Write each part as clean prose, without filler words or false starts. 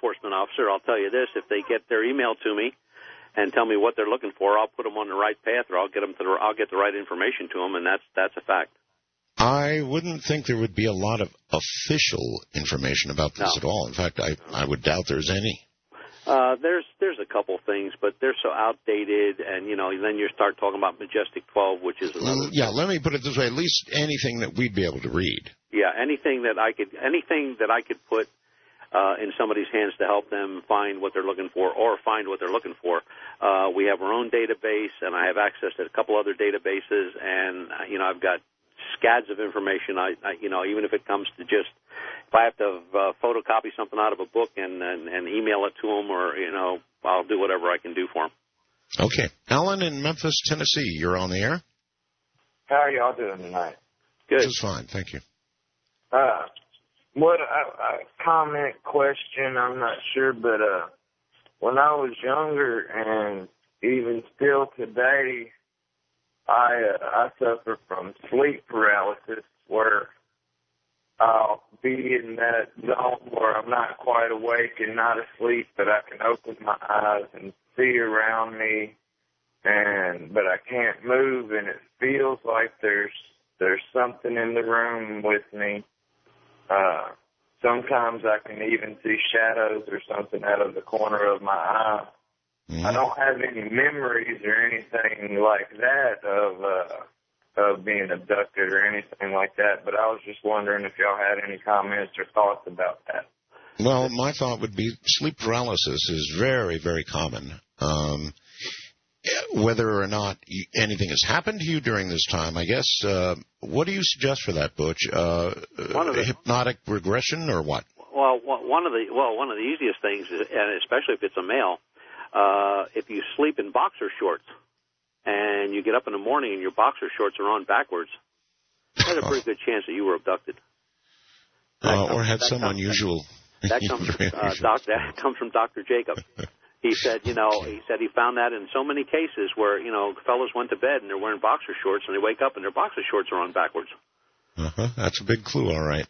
enforcement officer, I'll tell you this: if they get their email to me and tell me what they're looking for, I'll put them on the right path, or I'll get the right information to them, and that's a fact. I wouldn't think there would be a lot of official information about this at all. In fact, I would doubt there's any. There's a couple things, but they're so outdated, and then you start talking about Majestic 12, which is another. Yeah, let me put it this way: at least anything that we'd be able to read. Yeah, anything that I could put in somebody's hands to help them find what they're looking for, or find what they're looking for. We have our own database, and I have access to a couple other databases, and I've got scads of information. Even if it comes to just if I have to photocopy something out of a book and email it to them, or I'll do whatever I can do for them. Okay, Alan in Memphis, Tennessee, you're on the air. How are y'all doing tonight? Good. This is fine, thank you. What a comment, question, I'm not sure, but when I was younger, and even still today, I suffer from sleep paralysis, where I'll be in that zone where I'm not quite awake and not asleep, but I can open my eyes and see around me, but I can't move, and it feels like there's something in the room with me. Sometimes I can even see shadows or something out of the corner of my eye. Mm-hmm. I don't have any memories or anything like that of being abducted or anything like that, but I was just wondering if y'all had any comments or thoughts about that. Well, my thought would be sleep paralysis is very, very common. Whether or not anything has happened to you during this time, I guess, what do you suggest for that, Butch? Hypnotic regression or what? Well, one of the easiest things, and especially if it's a male, if you sleep in boxer shorts and you get up in the morning and your boxer shorts are on backwards, there's a pretty good chance that you were abducted. Or had some unusual. That comes from Dr. Jacob. He said, he found that in so many cases where, fellows went to bed and they're wearing boxer shorts and they wake up and their boxer shorts are on backwards. That's a big clue, all right.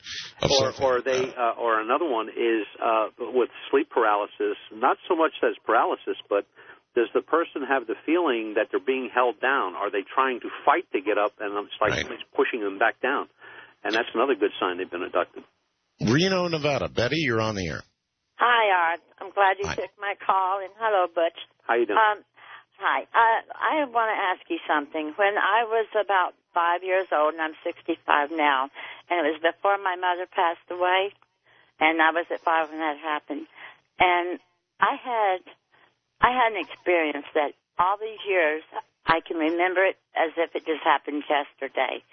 Or another one is with sleep paralysis, not so much as paralysis, but does the person have the feeling that they're being held down? Are they trying to fight to get up and it's like somebody's pushing them back down? And that's another good sign they've been abducted. Reno, Nevada. Betty, you're on the air. Hi, Art. I'm glad you took my call, and hello, Butch. How you doing? Hi. I want to ask you something. When I was about 5 years old, and I'm 65 now, and it was before my mother passed away, and I was at 5 when that happened, and I had an experience that all these years I can remember it as if it just happened yesterday.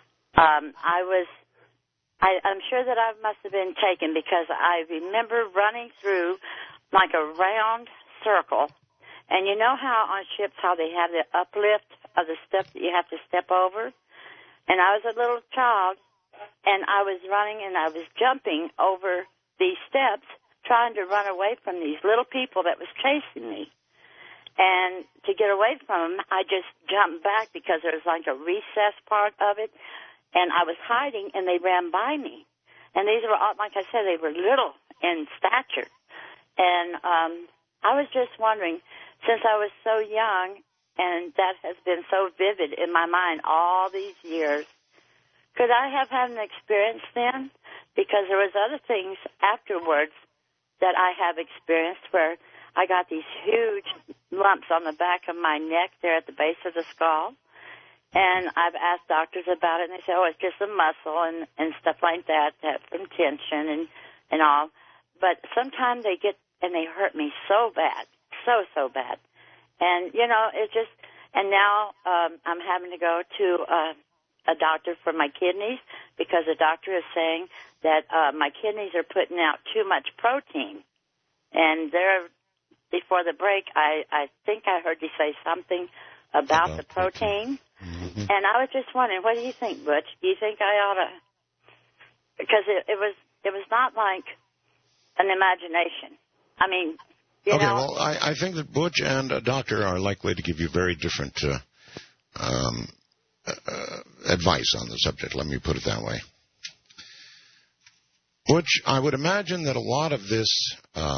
I'm sure that I must have been taken because I remember running through like a round circle. And you know how on ships how they have the uplift of the stuff that you have to step over? And I was a little child, and I was running and I was jumping over these steps trying to run away from these little people that was chasing me. And to get away from them, I just jumped back because there was like a recess part of it. And I was hiding, and they ran by me. And these were, like I said, they were little in stature. And I was just wondering, since I was so young, and that has been so vivid in my mind all these years, could I have had an experience then? Because there was other things afterwards that I have experienced where I got these huge lumps on the back of my neck there at the base of the skull. And I've asked doctors about it, and they say, it's just a muscle and stuff like that from tension and all. But sometimes they hurt me so bad, so bad. And, it's just, and now I'm having to go to a doctor for my kidneys because the doctor is saying that my kidneys are putting out too much protein. And before the break, I think I heard you say something about the protein. Mm-hmm. And I was just wondering, what do you think, Butch? Do you think I ought to? Because it was not like an imagination. I mean, you know. Well, I think that Butch and a doctor are likely to give you very different advice on the subject. Let me put it that way. Butch, I would imagine that a lot of this